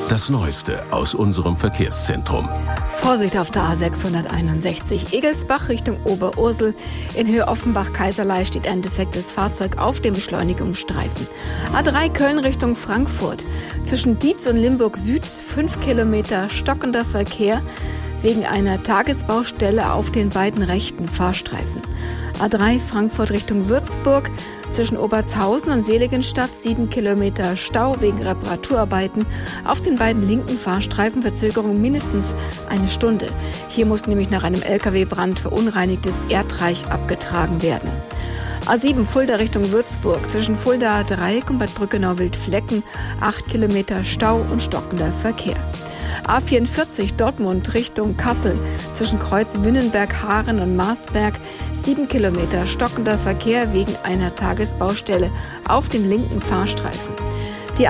Das Neueste aus unserem Verkehrszentrum. Vorsicht auf der A661 Egelsbach Richtung Oberursel. In Höhe Offenbach-Kaiserlei steht ein defektes Fahrzeug auf dem Beschleunigungsstreifen. A3 Köln Richtung Frankfurt. Zwischen Dietz und Limburg Süd 5 Kilometer stockender Verkehr wegen einer Tagesbaustelle auf den beiden rechten Fahrstreifen. A3 Frankfurt Richtung Würzburg. Zwischen Obertshausen und Seligenstadt 7 Kilometer Stau wegen Reparaturarbeiten. Auf den beiden linken Fahrstreifen Verzögerung mindestens eine Stunde. Hier muss nämlich nach einem Lkw-Brand verunreinigtes Erdreich abgetragen werden. A7 Fulda Richtung Würzburg. Zwischen Fulda Dreieck und Bad Brückenau-Wildflecken 8 Kilometer Stau und stockender Verkehr. A44 Dortmund Richtung Kassel. Zwischen Kreuz Wünnenberg, Haaren und Marsberg 7 Kilometer stockender Verkehr wegen einer Tagesbaustelle auf dem linken Fahrstreifen. Die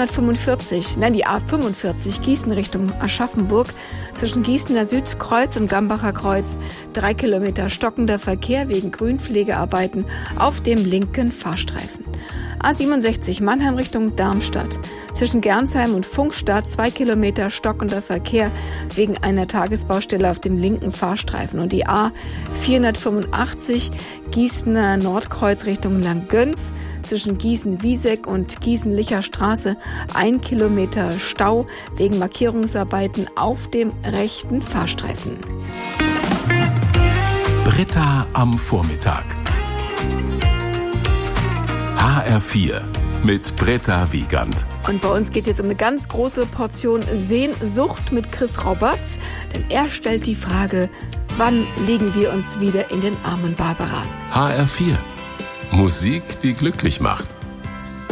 A45 Gießen Richtung Aschaffenburg. Zwischen Gießener Südkreuz und Gambacher Kreuz 3 Kilometer stockender Verkehr wegen Grünpflegearbeiten auf dem linken Fahrstreifen. A67 Mannheim Richtung Darmstadt. Zwischen Gernsheim und Funkstadt 2 Kilometer stockender Verkehr wegen einer Tagesbaustelle auf dem linken Fahrstreifen. Und die A485 Gießener Nordkreuz Richtung Langgöns. Zwischen Gießen-Wieseck und Gießen-Licher Straße 1 Kilometer Stau wegen Markierungsarbeiten auf dem rechten Fahrstreifen. Britta am Vormittag. HR4 mit Britta Wiegand. Und bei uns geht es jetzt um eine ganz große Portion Sehnsucht mit Chris Roberts. Denn er stellt die Frage, wann legen wir uns wieder in den Armen Barbara? HR4. Musik, die glücklich macht.